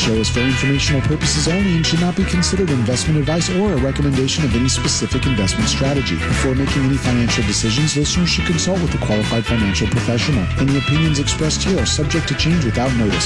show is for informational purposes only and should not be considered investment advice or a recommendation of any specific investment strategy. Before making any financial decisions, listeners should consult with a qualified financial professional. Any opinions expressed here are subject to change without notice.